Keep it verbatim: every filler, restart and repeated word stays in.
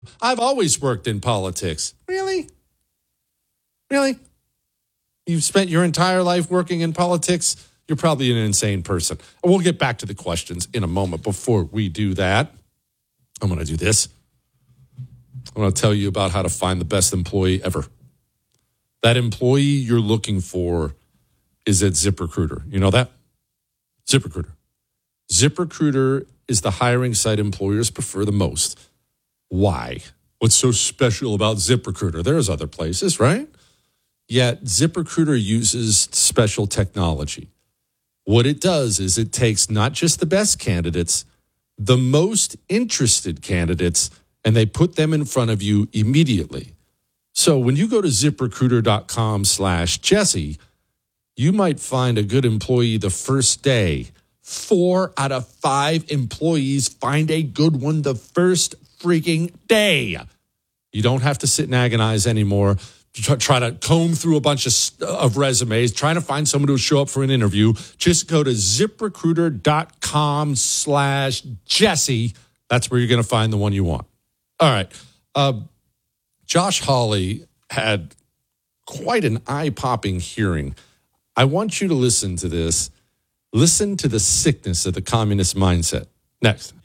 I've always worked in politics. Really? Really? You've spent your entire life working in politics? You're probably an insane person. We'll get back to the questions in a moment. Before we do that, I'm going to do this. I'm going to tell you about how to find the best employee ever. That employee you're looking for is at ZipRecruiter. You know that? ZipRecruiter. ZipRecruiter is the hiring site employers prefer the most. Why? What's so special about ZipRecruiter? There's other places, right? Yet ZipRecruiter uses special technology. What it does is it takes not just the best candidates, the most interested candidates, and they put them in front of you immediately. So when you go to ZipRecruiter.com slash Jesse, you might find a good employee the first day. Four out of five employees find a good one the first freaking day. You don't have to sit and agonize anymore. Try to comb through a bunch of, of resumes, trying to find someone who will show up for an interview. Just go to ZipRecruiter.com slash Jesse. That's where you're going to find the one you want. All right. Uh, Josh Hawley had quite an eye-popping hearing. I want you to listen to this. Listen to the sickness of the communist mindset. Next.